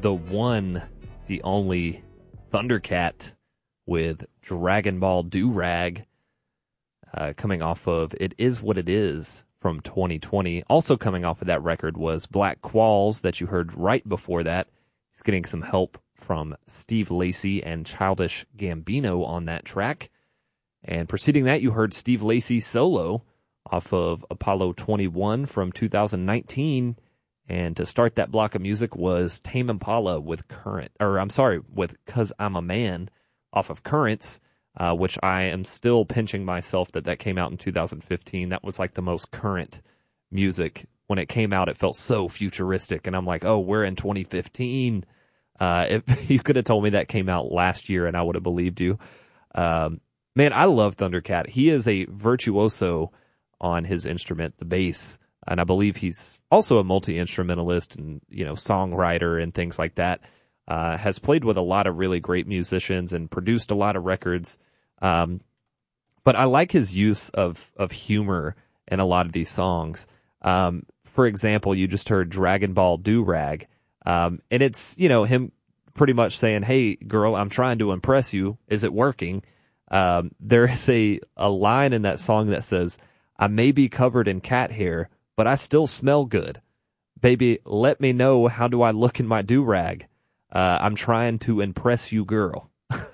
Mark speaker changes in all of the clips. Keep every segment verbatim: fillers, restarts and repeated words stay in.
Speaker 1: the one, the only Thundercat with Dragon Ball Do-Rag, uh, coming off of It Is What It Is from twenty twenty. Also coming off of that record was Black Qualls that you heard right before that. He's getting some help from Steve Lacy and Childish Gambino on that track. And preceding that, you heard Steve Lacy solo off of Apollo twenty-one from two thousand nineteen. And to start that block of music was Tame Impala with Current, or I'm sorry, with 'Cause I'm a Man off of Currents, uh, which I am still pinching myself that that came out in two thousand fifteen. That was like the most current music. When it came out, it felt so futuristic. And I'm like, oh, we're in twenty fifteen. Uh, if you could have told me that came out last year and I would have believed you. Um, man, I love Thundercat. He is a virtuoso on his instrument, the bass. And I believe he's also a multi-instrumentalist and, you know, songwriter and things like that. Uh, has played with a lot of really great musicians and produced a lot of records. Um, but I like his use of, of humor in a lot of these songs. Um, for example, you just heard Dragon Ball Do-Rag. Um, and it's, you know, him pretty much saying, hey, girl, I'm trying to impress you. Is it working? Um, there is a, a line in that song that says, I may be covered in cat hair, but I still smell good. Baby, let me know, how do I look in my do-rag? Uh, I'm trying to impress you, girl.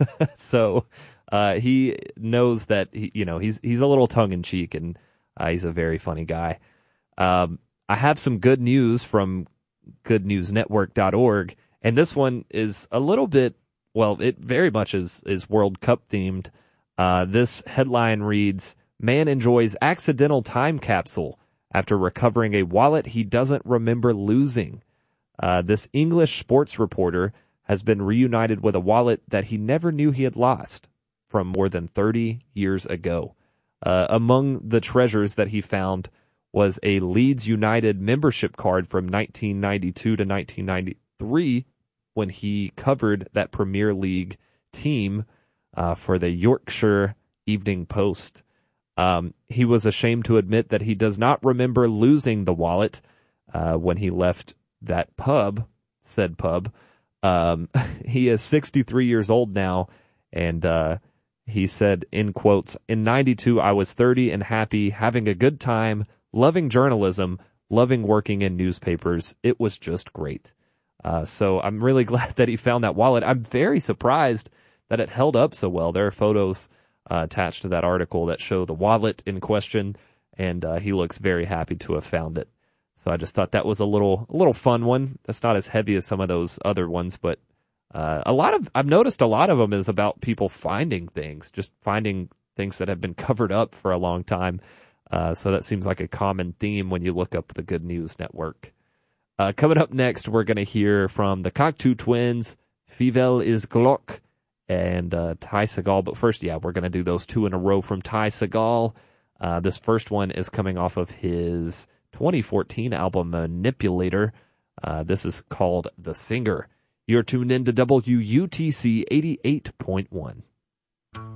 Speaker 1: So uh, he knows that, he, you know, he's he's a little tongue-in-cheek, and uh, he's a very funny guy. Um, I have some good news from good news network dot org, and this one is a little bit, well, it very much is, is World Cup themed. Uh, this headline reads, Man enjoys accidental time capsule after recovering a wallet he doesn't remember losing. Uh, this English sports reporter has been reunited with a wallet that he never knew he had lost from more than thirty years ago. Uh, among the treasures that he found was a Leeds United membership card from nineteen ninety-two to nineteen ninety-three when he covered that Premier League team uh, for the Yorkshire Evening Post. Um, he was ashamed to admit that he does not remember losing the wallet uh, when he left that pub, said pub. Um, he is sixty-three years old now, and uh, he said, in quotes, in ninety-two, I was thirty and happy, having a good time, loving journalism, loving working in newspapers. It was just great. Uh, so I'm really glad that he found that wallet. I'm very surprised that it held up so well. There are photos Uh, attached to that article that show the wallet in question, and uh, he looks very happy to have found it. So I just thought that was a little, a little fun one. It's not as heavy as some of those other ones, but uh, a lot of I've noticed a lot of them is about people finding things, just finding things that have been covered up for a long time. Uh, so that seems like a common theme when you look up the Good News Network. Uh, coming up next, we're going to hear from the Cocteau Twins, Fievel is Glock, and uh, Ty Segall. But first, yeah, we're going to do those two in a row from Ty Segall. Uh, this first one is coming off of his twenty fourteen album Manipulator. Uh, this is called The Singer. You're tuned in to W U T C eighty-eight point one.